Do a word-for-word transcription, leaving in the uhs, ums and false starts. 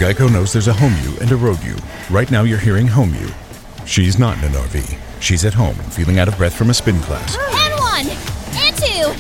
Geico knows there's a home you and a road you. Right now you're hearing home you. She's not in an R V. She's at home, feeling out of breath from a spin class. And one!